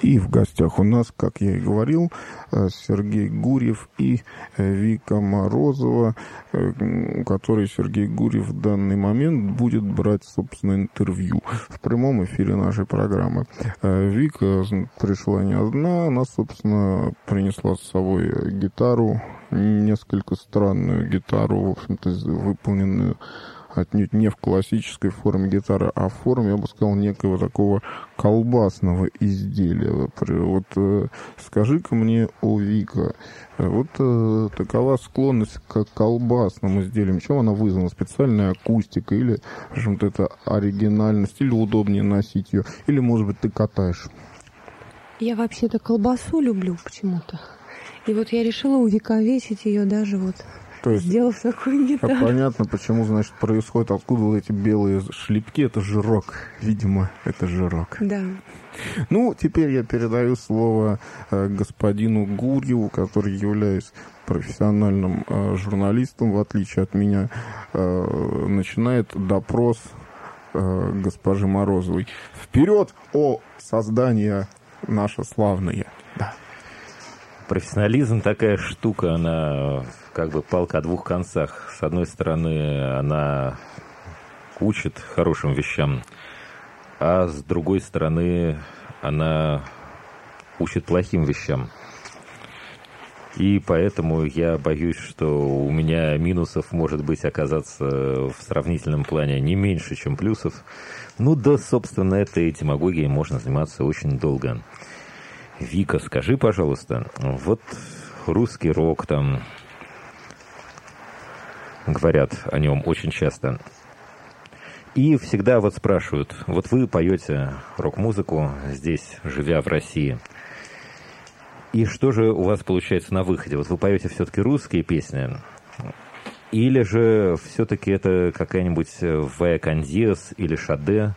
И в гостях у нас, как я и говорил, Сергей Гурьев и Вика Морозова, у которой Сергей Гурьев в данный момент будет брать, собственно, интервью в прямом эфире нашей программы. Вика пришла не одна, она, собственно, принесла с собой гитару, несколько странную гитару, в общем-то, выполненную отнюдь не в классической форме гитары, а в форме, я бы сказал, некого такого колбасного изделия. Вот скажи-ка мне, Вика, вот такова склонность к колбасным изделиям. Чем она вызвана? Специальная акустика или, в общем-то, это оригинальность, или удобнее носить ее, или, может быть, ты катаешь? Я вообще-то колбасу люблю почему-то. И вот я решила увековечить ее даже вот... То есть, сделав такую гитару. Понятно, почему, значит, происходит, откуда вот эти белые шлепки. Это жирок, видимо, это жирок. Да. Ну, теперь я передаю слово господину Гурьеву, который, являясь профессиональным журналистом, в отличие от меня, начинает допрос госпожи Морозовой. Вперед, о создание наше славное! Да. Профессионализм такая штука, она как бы палка о двух концах. С одной стороны, она учит хорошим вещам, а с другой стороны, она учит плохим вещам. И поэтому я боюсь, что у меня минусов может быть оказаться в сравнительном плане не меньше, чем плюсов. Ну да, собственно, этой демагогией можно заниматься очень долго. Вика, скажи, пожалуйста, вот русский рок там, говорят о нем очень часто. И всегда вот спрашивают, вот вы поете рок-музыку здесь, живя в России. И что же у вас получается на выходе? Вот вы поете все-таки русские песни? Или же все-таки это какая-нибудь Вая Кандиас или Шаде?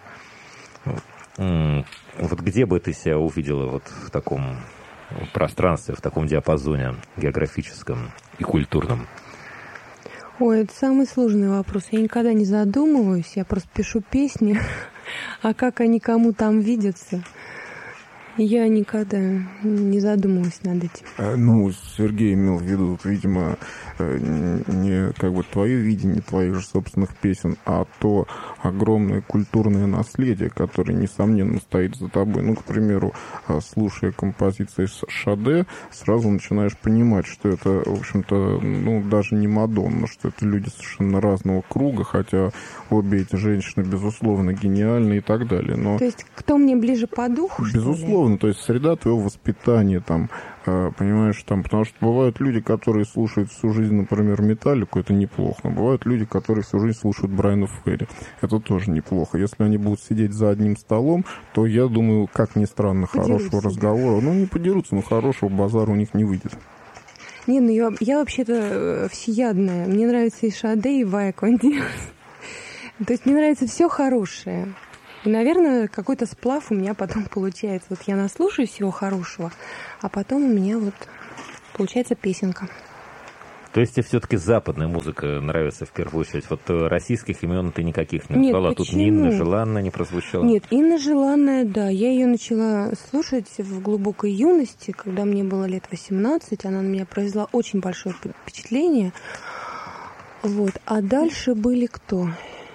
Вот где бы ты себя увидела вот в таком пространстве, в таком диапазоне географическом и культурном? Ой, это самый сложный вопрос. Я никогда не задумываюсь, я просто пишу песни, а как они кому там видятся, я никогда не задумывалась над этим. Ну, Сергей имел в виду, видимо, не как бы твое видение твоих же собственных песен, а то огромное культурное наследие, которое, несомненно, стоит за тобой. Ну, к примеру, слушая композиции с Шаде, сразу начинаешь понимать, что это, в общем-то, ну, даже не Мадонна, что это люди совершенно разного круга, хотя обе эти женщины, безусловно, гениальны и так далее. Но... То есть, кто мне ближе по духу, безусловно, то есть среда твоего воспитания, там, понимаешь, там, потому что бывают люди, которые слушают всю жизнь, например, Металлику, это неплохо, но бывают люди, которые всю жизнь слушают Брайана Ферри, это тоже неплохо. Если они будут сидеть за одним столом, то, я думаю, как ни странно, хорошего разговора, ну, не подерутся, но хорошего базара у них не выйдет. Не, ну я вообще-то всеядная, мне нравится и Шаде, и Вая Кандиас. То есть мне нравится все хорошее. И, наверное, какой-то сплав у меня потом получается. Вот я наслушаюсь всего хорошего, а потом у меня вот получается песенка. То есть тебе все-таки западная музыка нравится в первую очередь? Вот российских имен ты никаких не назвала? Тут ни Инна Желанная не прозвучала? Нет, Инна Желанная, да. Я ее начала слушать в глубокой юности, когда мне было лет 18. Она на меня произвела очень большое впечатление. Вот. А дальше были кто?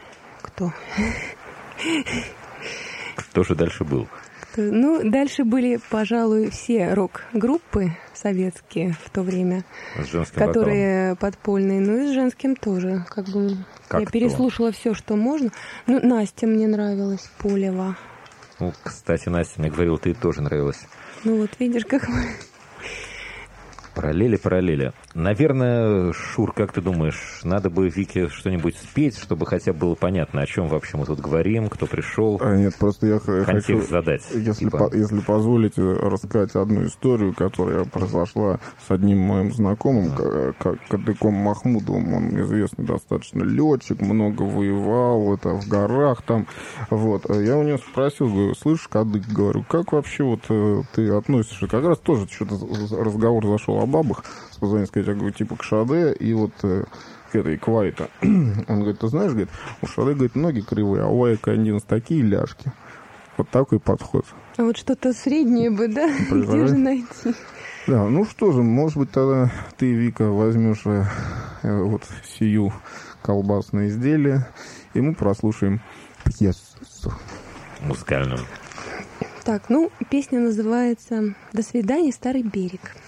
Кто же дальше был? Ну, дальше были, пожалуй, все рок-группы советские в то время, которые подпольные, ну и с женским тоже. Как бы я переслушала все, что можно. Ну, Настя мне нравилась, Полева. Ну, кстати, Настя мне говорила, ты тоже нравилась. Ну вот, видишь, как мы... Параллели. Наверное, Шур, как ты думаешь, надо бы Вике что-нибудь спеть, чтобы хотя бы было понятно, о чем вообще мы тут говорим, кто пришел? Нет, просто я хочу задать. Если позволите, рассказать одну историю, которая произошла с одним моим знакомым, Кадыком Махмудовым. Он известный достаточно летчик, много воевал, это в горах там. Вот. Я у него спросил, говорю, слышь, Кадык, говорю, как вообще вот ты относишься? Как раз тоже что-то разговор зашел о бабах, с позволения сказать, я говорю, типа к Шаде и вот к этой Квайта. Он говорит, ты знаешь, говорит, у Шаде, говорит, ноги кривые, а у Вая Кандиас такие ляжки. Вот такой подход. А вот что-то среднее бы, да? Где же найти? Да, ну что же, может быть, тогда ты, Вика, возьмешь вот сию колбасное изделие, и мы прослушаем пьесу. Музыкальную. Так, ну, песня называется «До свидания, старый берег».